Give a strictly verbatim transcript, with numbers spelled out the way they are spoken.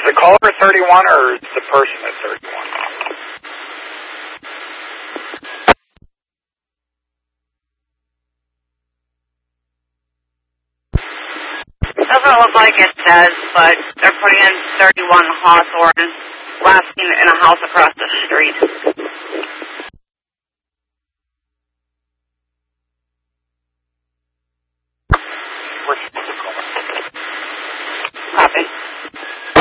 the caller thirty-one or is the person at thirty-one? Doesn't look like it does, but they're putting in thirty-one Hawthorne, blasting in a house across the street.